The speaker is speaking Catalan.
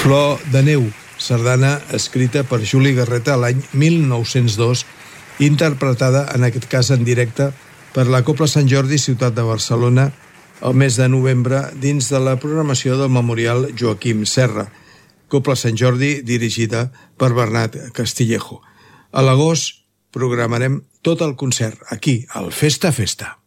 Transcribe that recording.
Flor de neu, sardana escrita per Juli Garreta l'any 1902, interpretada en aquest cas en directe per la Cobla Sant Jordi Ciutat de Barcelona el mes de novembre dins de la programació del Memorial Joaquim Serra. Cobla Sant Jordi dirigida per Bernat Castillejo. A l'agost programarem tot el concert aquí, al Festa Festa.